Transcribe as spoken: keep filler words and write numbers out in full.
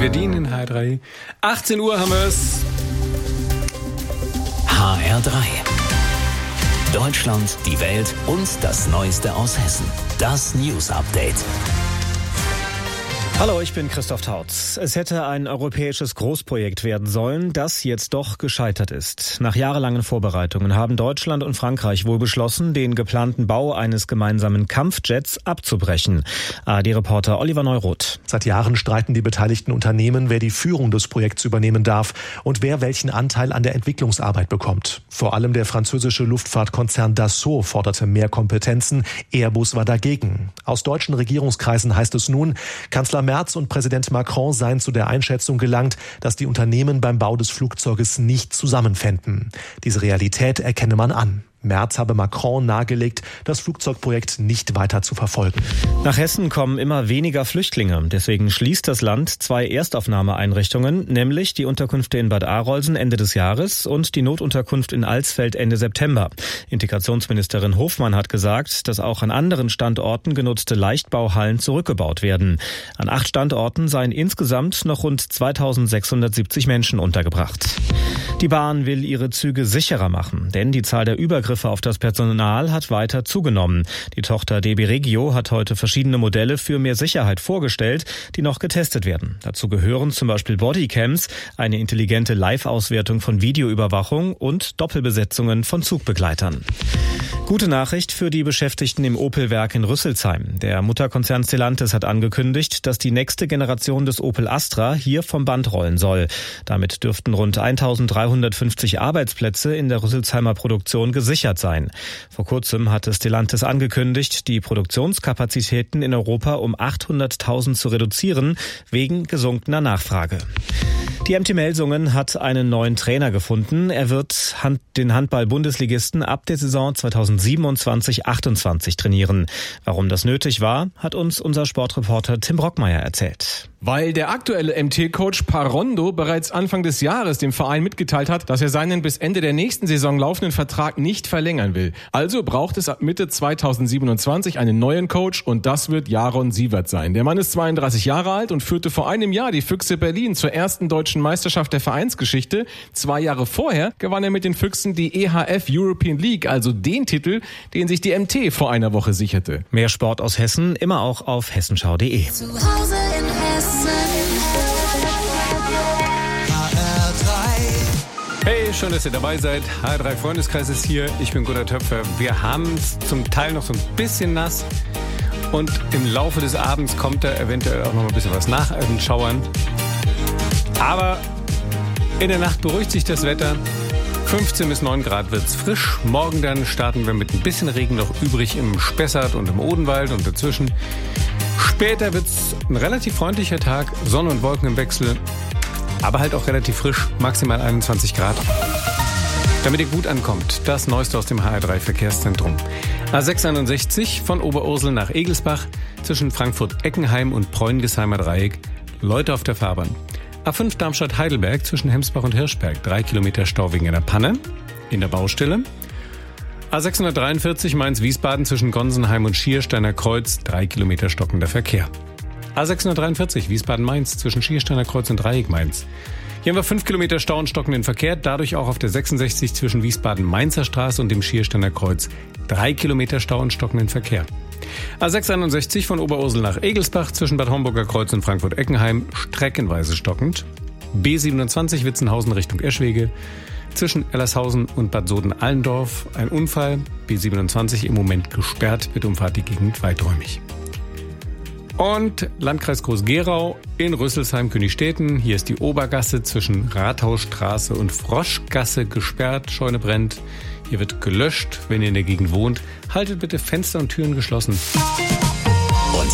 Wir dienen in H R drei. achtzehn Uhr haben wir es. H R drei. Deutschland, die Welt und das Neueste aus Hessen. Das News Update. Hallo, ich bin Christoph Tautz. Es hätte ein europäisches Großprojekt werden sollen, das jetzt doch gescheitert ist. Nach jahrelangen Vorbereitungen haben Deutschland und Frankreich wohl beschlossen, den geplanten Bau eines gemeinsamen Kampfjets abzubrechen. A R D-Reporter Oliver Neuroth. Seit Jahren streiten die beteiligten Unternehmen, wer die Führung des Projekts übernehmen darf und wer welchen Anteil an der Entwicklungsarbeit bekommt. Vor allem der französische Luftfahrtkonzern Dassault forderte mehr Kompetenzen. Airbus war dagegen. Aus deutschen Regierungskreisen heißt es nun, Kanzler Merz und Präsident Macron seien zu der Einschätzung gelangt, dass die Unternehmen beim Bau des Flugzeuges nicht zusammenfänden. Diese Realität erkenne man an. Merz habe Macron nahegelegt, das Flugzeugprojekt nicht weiter zu verfolgen. Nach Hessen kommen immer weniger Flüchtlinge. Deswegen schließt das Land zwei Erstaufnahmeeinrichtungen, nämlich die Unterkünfte in Bad Arolsen Ende des Jahres und die Notunterkunft in Alsfeld Ende September. Integrationsministerin Hofmann hat gesagt, dass auch an anderen Standorten genutzte Leichtbauhallen zurückgebaut werden. An acht Standorten seien insgesamt noch rund zweitausendsechshundertsiebzig Menschen untergebracht. Die Bahn will ihre Züge sicherer machen, denn die Zahl der Übergriffe auf das Personal hat weiter zugenommen. Die Tochter D B Regio hat heute verschiedene Modelle für mehr Sicherheit vorgestellt, die noch getestet werden. Dazu gehören zum Beispiel Bodycams, eine intelligente Live-Auswertung von Videoüberwachung und Doppelbesetzungen von Zugbegleitern. Gute Nachricht für die Beschäftigten im Opel-Werk in Rüsselsheim. Der Mutterkonzern Stellantis hat angekündigt, dass die nächste Generation des Opel Astra hier vom Band rollen soll. Damit dürften rund eintausenddreihundertfünfzig Arbeitsplätze in der Rüsselsheimer Produktion gesichert sein. Vor kurzem hatte Stellantis angekündigt, die Produktionskapazitäten in Europa um achthunderttausend zu reduzieren, wegen gesunkener Nachfrage. Die M T Melsungen hat einen neuen Trainer gefunden. Er wird Hand, den Handball-Bundesligisten ab der Saison zweitausendsiebenundzwanzig achtundzwanzig trainieren. Warum das nötig war, hat uns unser Sportreporter Tim Brockmeier erzählt. Weil der aktuelle M T-Coach Parondo bereits Anfang des Jahres dem Verein mitgeteilt hat, dass er seinen bis Ende der nächsten Saison laufenden Vertrag nicht verlängern will. Also braucht es ab Mitte zweitausendsiebenundzwanzig einen neuen Coach und das wird Jaron Sievert sein. Der Mann ist zweiunddreißig Jahre alt und führte vor einem Jahr die Füchse Berlin zur ersten deutschen Meisterschaft der Vereinsgeschichte. Zwei Jahre vorher gewann er mit den Füchsen die E H F European League, also den Titel, den sich die M T vor einer Woche sicherte. Mehr Sport aus Hessen, immer auch auf hessenschau punkt de. Zu Hause in Hessen. H R drei. Hey, schön, dass ihr dabei seid. H R drei Freundeskreis ist hier. Ich bin Gunnar Töpfer. Wir haben es zum Teil noch so ein bisschen nass. Und im Laufe des Abends kommt da eventuell auch noch ein bisschen was nach an Schauern. Aber in der Nacht beruhigt sich das Wetter. fünfzehn bis neun Grad wird's frisch. Morgen dann starten wir mit ein bisschen Regen noch übrig im Spessart und im Odenwald und dazwischen. Später wird's ein relativ freundlicher Tag, Sonne und Wolken im Wechsel, aber halt auch relativ frisch, maximal einundzwanzig Grad. Damit ihr gut ankommt, das Neueste aus dem H R drei Verkehrszentrum. A sechshunderteinundsechzig von Oberursel nach Egelsbach zwischen Frankfurt-Eckenheim und Preungesheimer Dreieck. Leute auf der Fahrbahn. A fünf Darmstadt-Heidelberg zwischen Hemsbach und Hirschberg. Drei Kilometer Stau wegen einer Panne in der Baustelle. A sechshundertdreiundvierzig Mainz-Wiesbaden zwischen Gonsenheim und Schiersteiner Kreuz. Drei Kilometer stockender Verkehr. A sechshundertdreiundvierzig Wiesbaden-Mainz zwischen Schiersteiner Kreuz und Dreieck Mainz. Hier haben wir fünf Kilometer Stau und stockenden Verkehr. Dadurch auch auf der sechsundsechzig zwischen Wiesbaden-Mainzer Straße und dem Schiersteiner Kreuz. Drei Kilometer Stau und stockenden Verkehr. A sechshunderteinundsechzig von Oberursel nach Egelsbach zwischen Bad Homburger Kreuz und Frankfurt-Eckenheim streckenweise stockend. B siebenundzwanzig Witzenhausen Richtung Eschwege zwischen Ellershausen und Bad Soden-Allendorf. Ein Unfall, B siebenundzwanzig im Moment gesperrt, bitte umfahrt die Gegend weiträumig. Und Landkreis Groß-Gerau in Rüsselsheim-Königstetten. Hier ist die Obergasse zwischen Rathausstraße und Froschgasse gesperrt. Scheune brennt. Hier wird gelöscht. Wenn ihr in der Gegend wohnt, haltet bitte Fenster und Türen geschlossen.